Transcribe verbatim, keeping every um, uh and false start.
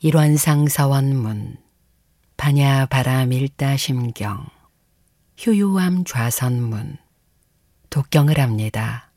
일원상 서원문, 반야 바람 일다 심경, 효요암 좌선문, 독경을 합니다.